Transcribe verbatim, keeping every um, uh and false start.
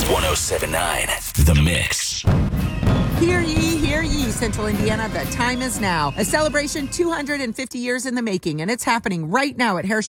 one oh seven point nine The Mix. Hear ye, hear ye, Central Indiana. The time is now. A celebration two hundred fifty years in the making, and it's happening right now at Hair